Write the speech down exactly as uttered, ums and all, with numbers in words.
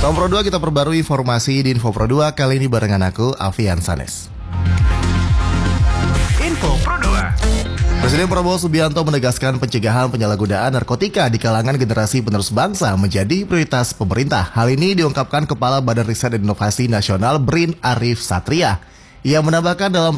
Tahun Pro dua kita perbarui informasi di Info Pro dua kali ini barengan aku, Alfian Sanes. Info Pro dua. Presiden Prabowo Subianto menegaskan pencegahan penyalahgunaan narkotika di kalangan generasi penerus bangsa menjadi prioritas pemerintah. Hal ini diungkapkan Kepala Badan Riset dan Inovasi Nasional B R I N Arif Satria. Ia menambahkan dalam